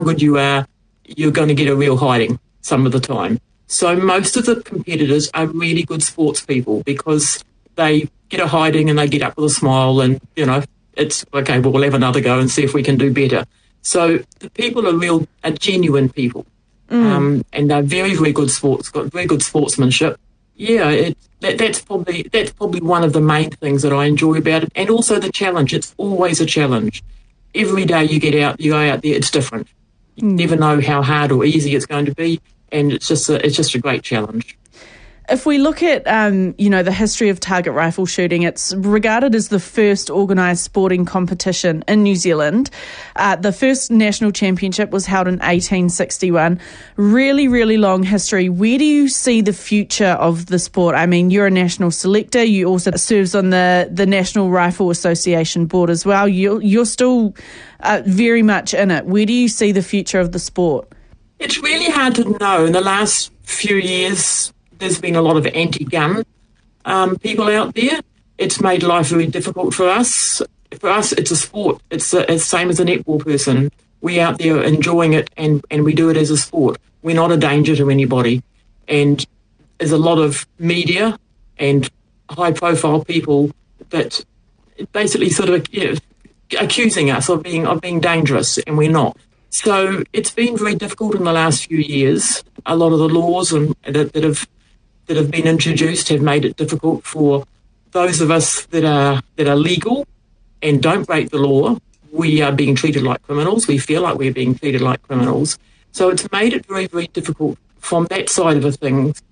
good you are, you're going to get a real hiding some of the time. So most of the competitors are really good sports people because they get a hiding and they get up with a smile and, it's, okay, well, we'll have another go and see if we can do better. So the people are genuine people. And they're very, very good got very good sportsmanship. Yeah, that's probably one of the main things that I enjoy about it. And also the challenge. It's always a challenge. Every day you go out there, it's different. You never know how hard or easy it's going to be, and it's just a great challenge. If we look at, the history of target rifle shooting, it's regarded as the first organised sporting competition in New Zealand. The first national championship was held in 1861. Really, really long history. Where do you see the future of the sport? I mean, you're a national selector. You also serves on the National Rifle Association board as well. You're still very much in it. Where do you see the future of the sport? It's really hard to know. In the last few years, there's been a lot of anti-gun people out there. It's made life very difficult for us. For us, it's a sport. It's the same as a netball person. We're out there enjoying it, and we do it as a sport. We're not a danger to anybody. And there's a lot of media and high-profile people that basically sort of accusing us of being dangerous, and we're not. So it's been very difficult in the last few years. A lot of the laws that have been introduced have made it difficult for those of us that are legal and don't break the law. We are being treated like criminals. We feel like we're being treated like criminals. So it's made it very, very difficult from that side of things